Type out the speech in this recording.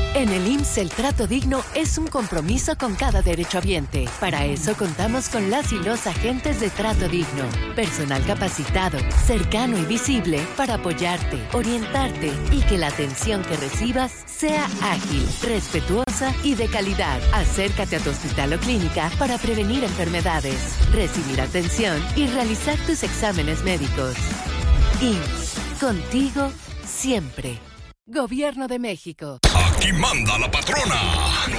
En el IMSS, el trato digno es un compromiso con cada derechohabiente. Para eso contamos con las y los agentes de trato digno. Personal capacitado, cercano y visible para apoyarte, orientarte y que la atención que recibas sea ágil, respetuosa y de calidad. Acércate a tu hospital o clínica para prevenir enfermedades, recibir atención y realizar tus exámenes médicos. IMSS, contigo siempre. Gobierno de México. Aquí manda la patrona.